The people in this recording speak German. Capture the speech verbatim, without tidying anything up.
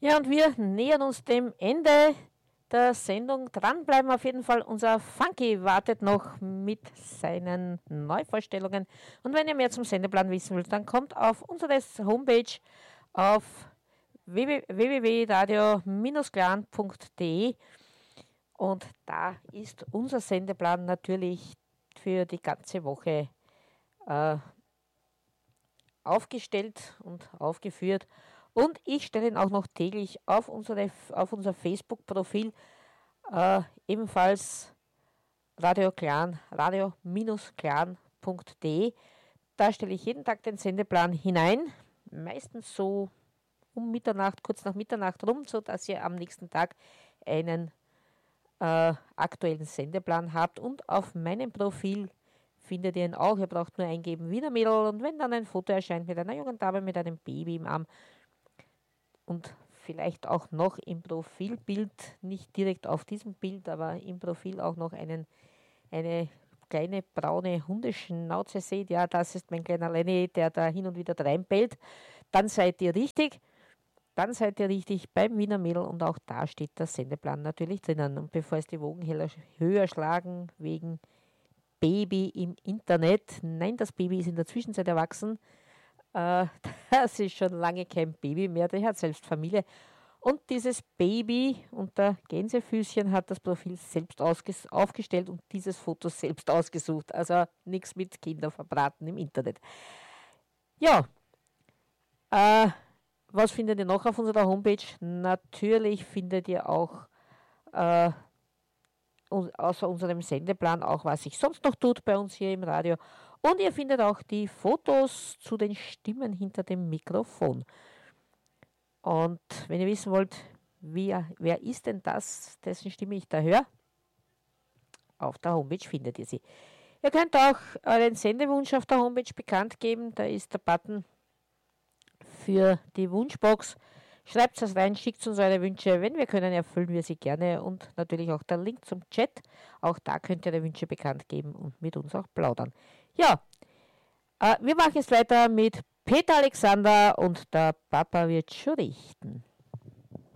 Ja, und wir nähern uns dem Ende der Sendung. Dranbleiben auf jeden Fall. Unser Funky wartet noch mit seinen Neuvorstellungen. Und wenn ihr mehr zum Sendeplan wissen wollt, dann kommt auf unsere Homepage auf w w w punkt radio clan punkt d e und da ist unser Sendeplan natürlich für die ganze Woche äh, aufgestellt und aufgeführt. Und ich stelle ihn auch noch täglich auf, unsere, auf unser Facebook-Profil, äh, ebenfalls Radio Clan, radio clan punkt d e. Da stelle ich jeden Tag den Sendeplan hinein, meistens so um Mitternacht, kurz nach Mitternacht rum, sodass ihr am nächsten Tag einen äh, aktuellen Sendeplan habt. Und auf meinem Profil findet ihr ihn auch. Ihr braucht nur eingeben Wiener Mädel und wenn dann ein Foto erscheint mit einer jungen Dame mit einem Baby im Arm und vielleicht auch noch im Profilbild, nicht direkt auf diesem Bild, aber im Profil auch noch einen, eine kleine braune Hundeschnauze seht, ja, das ist mein kleiner Lenny, der da hin und wieder reinbellt, dann seid ihr richtig. Dann seid ihr richtig beim Wiener Mädel und auch da steht der Sendeplan natürlich drinnen. Und bevor es die Wogen höher schlagen wegen Baby im Internet, nein, das Baby ist in der Zwischenzeit erwachsen, äh, das ist schon lange kein Baby mehr, der hat selbst Familie. Und dieses Baby unter Gänsefüßchen hat das Profil selbst aufgestellt und dieses Foto selbst ausgesucht. Also nichts mit Kinder verbraten im Internet. Ja, äh, was findet ihr noch auf unserer Homepage? Natürlich findet ihr auch äh, außer unserem Sendeplan auch, was sich sonst noch tut bei uns hier im Radio. Und ihr findet auch die Fotos zu den Stimmen hinter dem Mikrofon. Und wenn ihr wissen wollt, wer, wer ist denn das, dessen Stimme ich da höre, auf der Homepage findet ihr sie. Ihr könnt auch euren Sendewunsch auf der Homepage bekannt geben. Da ist der Button für die Wunschbox. Schreibt es rein, schickt uns eure Wünsche. Wenn wir können, erfüllen wir sie gerne. Und natürlich auch der Link zum Chat. Auch da könnt ihr eure Wünsche bekannt geben und mit uns auch plaudern. Ja, äh, wir machen jetzt weiter mit Peter Alexander und der Papa wird schon richten.